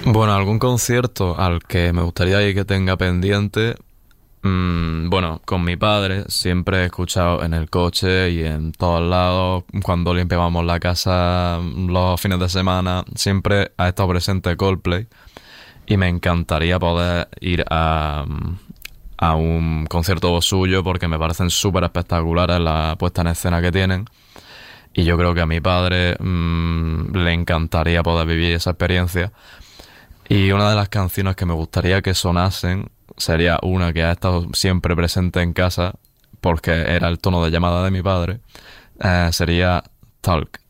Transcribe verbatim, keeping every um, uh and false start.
Bueno, algún concierto al que me gustaría ir que tenga pendiente. Mm, bueno, con mi padre siempre he escuchado en el coche y en todos lados, cuando limpiábamos la casa los fines de semana, siempre ha estado presente Coldplay y me encantaría poder ir a, a un concierto suyo porque me parecen súper espectaculares la puesta en escena que tienen y yo creo que a mi padre mm, le encantaría poder vivir esa experiencia. Y una de las canciones que me gustaría que sonasen sería una que ha estado siempre presente en casa, porque era el tono de llamada de mi padre, eh, sería Talk.